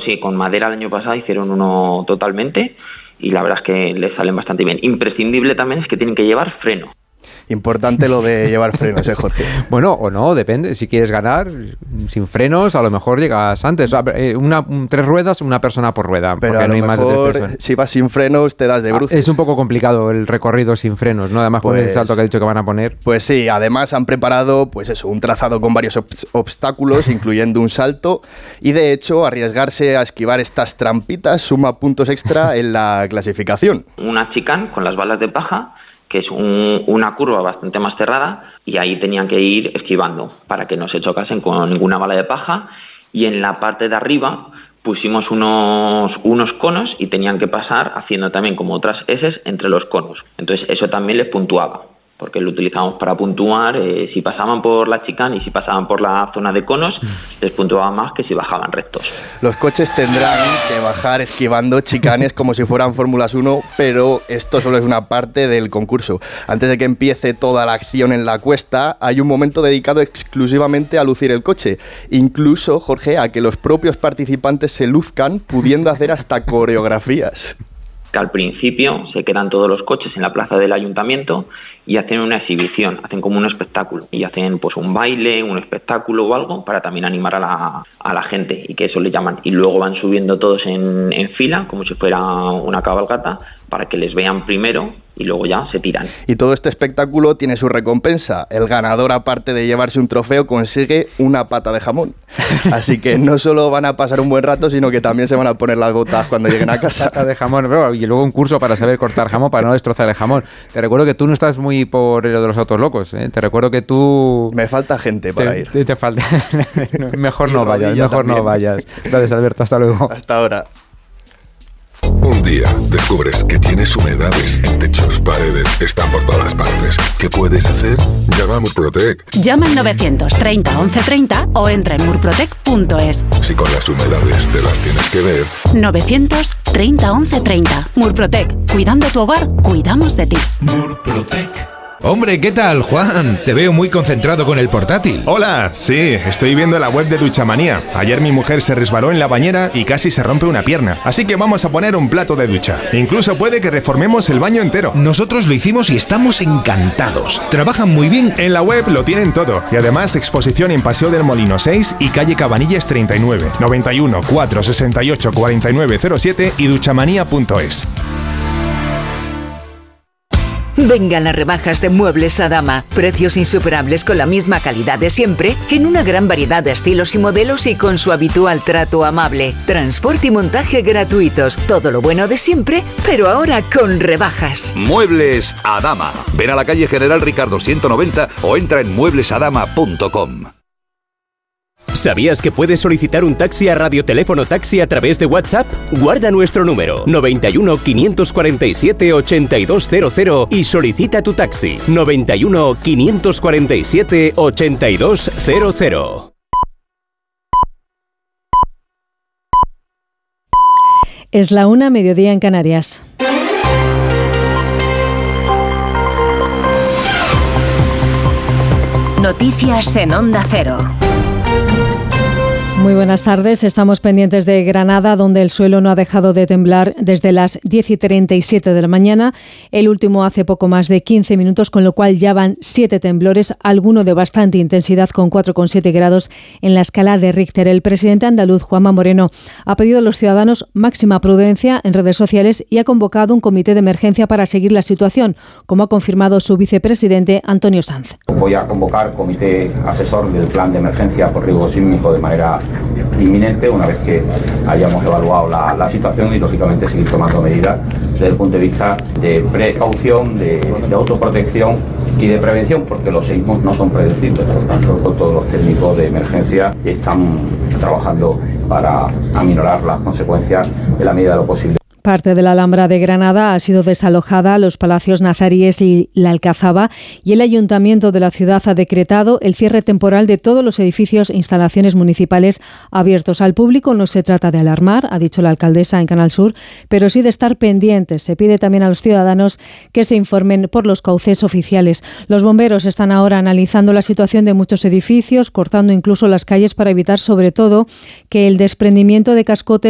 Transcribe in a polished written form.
sí, con madera el año pasado hicieron uno totalmente y la verdad es que les salen bastante bien. Imprescindible también es que tienen que llevar freno. Importante lo de llevar frenos, Jorge. Bueno, o no, depende. Si quieres ganar sin frenos, a lo mejor llegas antes. 3 ruedas, una persona por rueda. Pero a lo mejor, si vas sin frenos, te das de bruces. Es un poco complicado el recorrido sin frenos, ¿no? Además, con el salto que ha dicho que van a poner. Pues sí, además han preparado, pues eso, un trazado con varios obstáculos, incluyendo un salto. Y de hecho, arriesgarse a esquivar estas trampitas suma puntos extra en la clasificación. Una chicane con las balas de paja, que es una curva bastante más cerrada, y ahí tenían que ir esquivando para que no se chocasen con ninguna bala de paja. Y en la parte de arriba pusimos unos conos y tenían que pasar haciendo también como otras S entre los conos. Entonces eso también les puntuaba, porque lo utilizamos para puntuar. Si pasaban por la chicane y si pasaban por la zona de conos, les puntuaba más que si bajaban rectos. Los coches tendrán que bajar esquivando chicanes como si fueran Fórmulas 1, pero esto solo es una parte del concurso. Antes de que empiece toda la acción en la cuesta, hay un momento dedicado exclusivamente a lucir el coche. Incluso, Jorge, a que los propios participantes se luzcan, pudiendo hacer hasta coreografías. Que al principio se quedan todos los coches en la plaza del ayuntamiento y hacen una exhibición, hacen como un espectáculo y hacen pues un baile, un espectáculo o algo para también animar a la gente, y que eso le llaman. Y luego van subiendo todos en fila como si fuera una cabalgata para que les vean primero y luego ya se tiran. Y todo este espectáculo tiene su recompensa. El ganador, aparte de llevarse un trofeo, consigue una pata de jamón. Así que no solo van a pasar un buen rato, sino que también se van a poner las botas cuando lleguen a casa. Pata de jamón, y luego un curso para saber cortar jamón, para no destrozar el jamón. Te recuerdo que tú no estás muy por lo de los autos locos, ¿eh? Te recuerdo que tú... Me falta gente para ir. Te falta. Mejor no vayas, mejor no vayas. Gracias, Alberto, hasta luego. Hasta ahora. Un día descubres que tienes humedades en techos, paredes, están por todas partes. ¿Qué puedes hacer? Llama a Murprotec. Llama al 930 1130 o entra en murprotec.es. Si con las humedades te las tienes que ver. 930 1130. Murprotec. Cuidando tu hogar, cuidamos de ti. Murprotec. Hombre, ¿qué tal, Juan? Te veo muy concentrado con el portátil. Hola, sí, estoy viendo la web de Duchamanía. Ayer mi mujer se resbaló en la bañera y casi se rompe una pierna. Así que vamos a poner un plato de ducha. Incluso puede que reformemos el baño entero. Nosotros lo hicimos y estamos encantados. Trabajan muy bien. En la web lo tienen todo. Y además exposición en Paseo del Molino 6 y calle Cabanillas 39. 91 468 4907 y duchamanía.es. Vengan las rebajas de Muebles Adama. Precios insuperables con la misma calidad de siempre, en una gran variedad de estilos y modelos y con su habitual trato amable. Transporte y montaje gratuitos. Todo lo bueno de siempre, pero ahora con rebajas. Muebles Adama. Ven a la calle General Ricardo 190 o entra en mueblesadama.com. ¿Sabías que puedes solicitar un taxi a Radioteléfono Taxi a través de WhatsApp? Guarda nuestro número 91 547 8200 y solicita tu taxi 91 547 8200. Es la 1:00, mediodía en Canarias. Noticias en Onda Cero. Muy buenas tardes. Estamos pendientes de Granada, donde el suelo no ha dejado de temblar desde las 10:37 de la mañana. El último hace poco más de 15 minutos, con lo cual ya van 7 temblores, alguno de bastante intensidad con 4,7 grados en la escala de Richter. El presidente andaluz, Juanma Moreno, ha pedido a los ciudadanos máxima prudencia en redes sociales y ha convocado un comité de emergencia para seguir la situación, como ha confirmado su vicepresidente, Antonio Sanz. Voy a convocar comité asesor del plan de emergencia por riesgo sísmico de manera inminente, una vez que hayamos evaluado la situación, y lógicamente seguir tomando medidas desde el punto de vista de precaución, de autoprotección y de prevención, porque los seísmos no son predecibles. Por lo tanto, todos los técnicos de emergencia están trabajando para aminorar las consecuencias en la medida de lo posible. Parte de la Alhambra de Granada ha sido desalojada, los palacios nazaríes y la Alcazaba, y el Ayuntamiento de la ciudad ha decretado el cierre temporal de todos los edificios e instalaciones municipales abiertos al público. No se trata de alarmar, ha dicho la alcaldesa en Canal Sur, pero sí de estar pendientes. Se pide también a los ciudadanos que se informen por los cauces oficiales. Los bomberos están ahora analizando la situación de muchos edificios, cortando incluso las calles para evitar, sobre todo, que el desprendimiento de cascotes